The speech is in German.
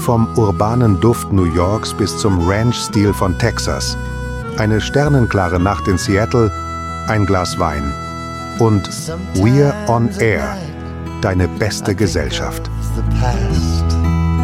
Vom urbanen Duft New Yorks bis zum Ranch-Stil von Texas. Eine sternenklare Nacht in Seattle, ein Glas Wein. Und We're on Air, deine beste Gesellschaft. The past.